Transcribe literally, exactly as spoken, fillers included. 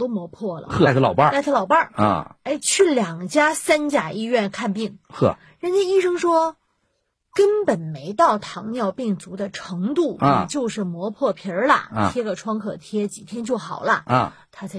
都磨破了。 呵，带他老伴儿， 带他老伴儿啊， 哎，去两家三甲医院看病。 呵， 人家医生说根本没到糖尿病足的程度， 啊， 你就是磨破皮儿了， 啊， 贴个创可贴几天就好了啊， 他才